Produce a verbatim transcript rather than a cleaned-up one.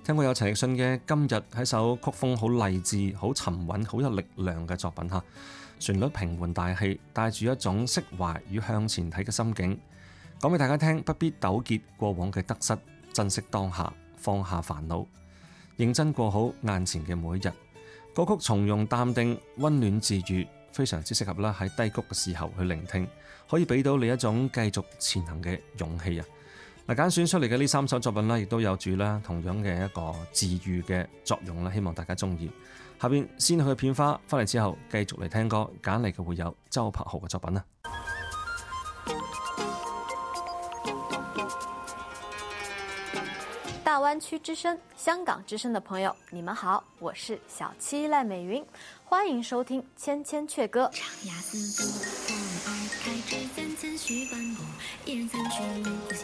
聽過有陳奕迅嘅《今日》，係首曲風好勵志、好沉穩、好有力量嘅作品嚇。旋律平緩大氣，帶住一種釋懷與向前睇嘅心境，講俾大家聽，不必糾結過往嘅得失，珍惜當下，放下煩惱，認真過好眼前嘅每一日。歌曲從容淡定，溫暖治愈，非常之適合啦喺低谷嘅時候去聆聽，可以俾到你一種繼續前行嘅勇氣啊！嗱，揀選出嚟嘅呢三首作品呢，亦都有住啦同樣嘅一個治愈嘅作用啦，希望大家中意。下邊先去片花，翻嚟之後繼續嚟聽歌，揀嚟嘅會有周柏豪嘅作品啊！ 大灣區之聲、香港之聲的朋友，你們好，我是小七賴美雲，歡迎收聽《千千闕歌》。 長牙似虎，我們愛開之前謙虛半步，一人三句呼吸